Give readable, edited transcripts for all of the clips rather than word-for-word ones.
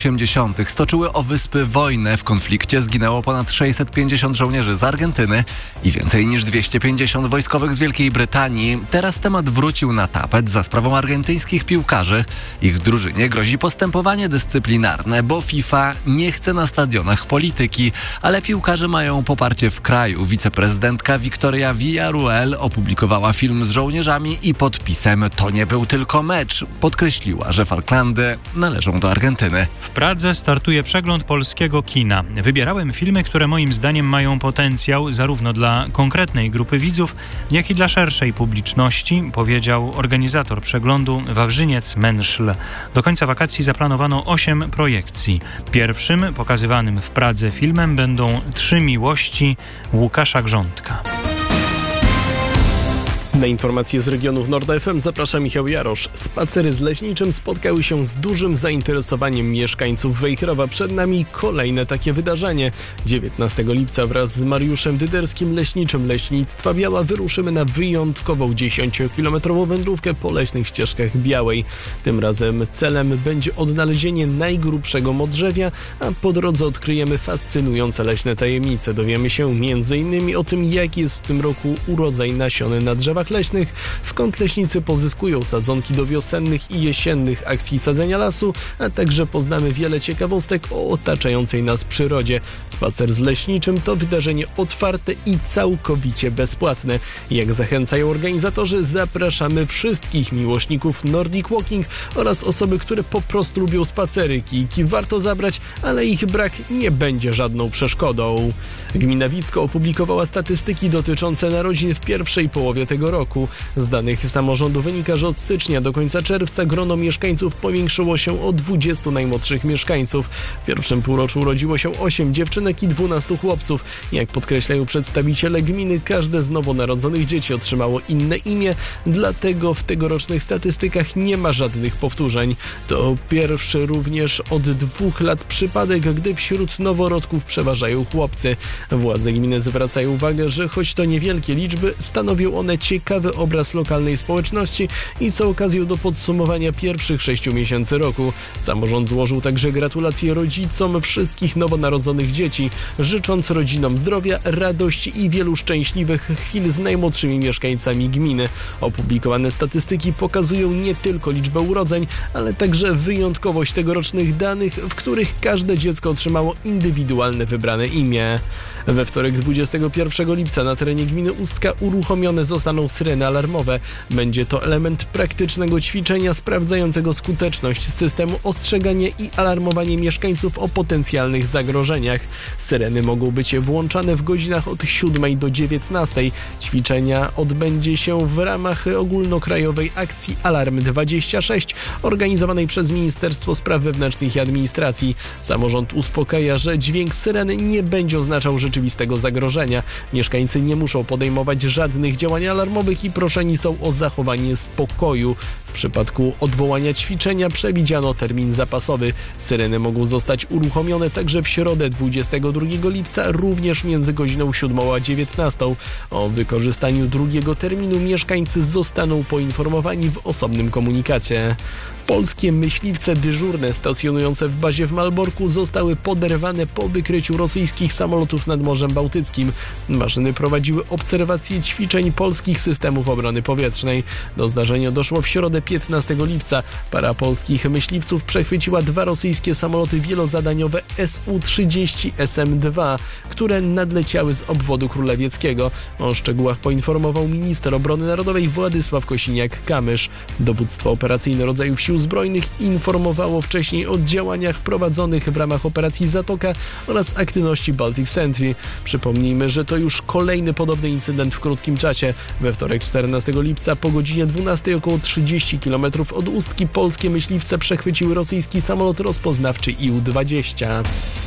80. stoczyły o wyspy wojnę. W konflikcie zginęło ponad 650 żołnierzy z Argentyny i więcej niż 250 wojskowych z Wielkiej Brytanii. Teraz temat wrócił na tapet za sprawą argentyńskich piłkarzy. Ich drużynie grozi postępowanie dyscyplinarne, bo FIFA nie chce na stadionach polityki, ale piłkarze mają poparcie w kraju. Wiceprezydentka Victoria Villarruel opublikowała film z żołnierzami i podpisem "To nie był tylko mecz". Podkreśliła, że Falklandy należą do Argentyny. W Pradze startuje przegląd polskiego kina. Wybierałem filmy, które moim zdaniem mają potencjał zarówno dla konkretnej grupy widzów, jak i dla szerszej publiczności, powiedział organizator przeglądu Wawrzyniec Menszl. Do końca wakacji zaplanowano 8 projekcji. Pierwszym pokazywanym w Pradze filmem będą 3 miłości Łukasza Grządka. Na informacje z regionów Nord FM zaprasza Michał Jarosz. Spacery z leśniczym spotkały się z dużym zainteresowaniem mieszkańców Wejherowa. Przed nami kolejne takie wydarzenie. 19 lipca wraz z Mariuszem Dyderskim, leśniczym Leśnictwa Biała, wyruszymy na wyjątkową 10-kilometrową wędrówkę po leśnych ścieżkach Białej. Tym razem celem będzie odnalezienie najgrubszego modrzewia, a po drodze odkryjemy fascynujące leśne tajemnice. Dowiemy się m.in. o tym, jaki jest w tym roku urodzaj nasiony na drzewach leśnych, skąd leśnicy pozyskują sadzonki do wiosennych i jesiennych akcji sadzenia lasu, a także poznamy wiele ciekawostek o otaczającej nas przyrodzie. Spacer z leśniczym to wydarzenie otwarte i całkowicie bezpłatne. Jak zachęcają organizatorzy, zapraszamy wszystkich miłośników Nordic Walking oraz osoby, które po prostu lubią spacery. Kijki warto zabrać, ale ich brak nie będzie żadną przeszkodą. Gmina Wisko opublikowała statystyki dotyczące narodzin w pierwszej połowie tego roku. Z danych samorządu wynika, że od stycznia do końca czerwca grono mieszkańców powiększyło się o 20 najmłodszych mieszkańców. W pierwszym półroczu urodziło się 8 dziewczynek i 12 chłopców. Jak podkreślają przedstawiciele gminy, każde z nowonarodzonych dzieci otrzymało inne imię, dlatego w tegorocznych statystykach nie ma żadnych powtórzeń. To pierwszy również od 2 lat przypadek, gdy wśród noworodków przeważają chłopcy. Władze gminy zwracają uwagę, że choć to niewielkie liczby, stanowią one ciekawy obraz lokalnej społeczności i są okazją do podsumowania pierwszych 6 miesięcy roku. Samorząd złożył także gratulacje rodzicom wszystkich nowonarodzonych dzieci, życząc rodzinom zdrowia, radości i wielu szczęśliwych chwil z najmłodszymi mieszkańcami gminy. Opublikowane statystyki pokazują nie tylko liczbę urodzeń, ale także wyjątkowość tegorocznych danych, w których każde dziecko otrzymało indywidualne wybrane imię. We wtorek 21 lipca na terenie gminy Ustka uruchomione zostaną syreny alarmowe. Będzie to element praktycznego ćwiczenia sprawdzającego skuteczność systemu ostrzegania i alarmowania mieszkańców o potencjalnych zagrożeniach. Syreny mogą być włączane w godzinach od 7 do 19. Ćwiczenia odbędzie się w ramach ogólnokrajowej akcji Alarm 26 organizowanej przez Ministerstwo Spraw Wewnętrznych i Administracji. Samorząd uspokaja, że dźwięk syreny nie będzie oznaczał rzeczywistego zagrożenia. Mieszkańcy nie muszą podejmować żadnych działań alarmowych i proszeni są o zachowanie spokoju. W przypadku odwołania ćwiczenia przewidziano termin zapasowy. Syreny mogą zostać uruchomione także w środę 22 lipca, również między godziną 7 a 19. O wykorzystaniu drugiego terminu mieszkańcy zostaną poinformowani w osobnym komunikacie. Polskie myśliwce dyżurne stacjonujące w bazie w Malborku zostały poderwane po wykryciu rosyjskich samolotów nad Morzem Bałtyckim. Maszyny prowadziły obserwacje ćwiczeń polskich systemów obrony powietrznej. Do zdarzenia doszło w środę 15 lipca. Para polskich myśliwców przechwyciła 2 rosyjskie samoloty wielozadaniowe Su-30 SM-2, które nadleciały z obwodu królewieckiego. O szczegółach poinformował minister obrony narodowej Władysław Kosiniak-Kamysz. Dowództwo operacyjne rodzajów Sił Zbrojnych informowało wcześniej o działaniach prowadzonych w ramach operacji Zatoka oraz aktywności Baltic Sentry. Przypomnijmy, że to już kolejny podobny incydent w krótkim czasie. We wtorek 14 lipca po godzinie 12 około 30 km od Ustki polskie myśliwce przechwyciły rosyjski samolot rozpoznawczy Ił-20.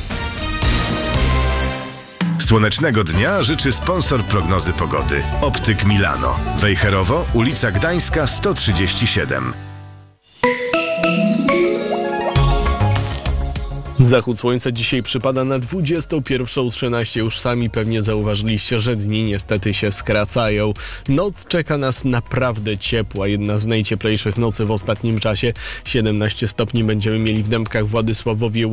Słonecznego dnia życzy sponsor prognozy pogody. Optyk Milano. Wejherowo, ulica Gdańska 137. Zachód słońca dzisiaj przypada na 21:13. Już sami pewnie zauważyliście, że dni niestety się skracają. Noc czeka nas naprawdę ciepła, jedna z najcieplejszych nocy w ostatnim czasie. 17 stopni będziemy mieli w Dębkach, Władysławowie,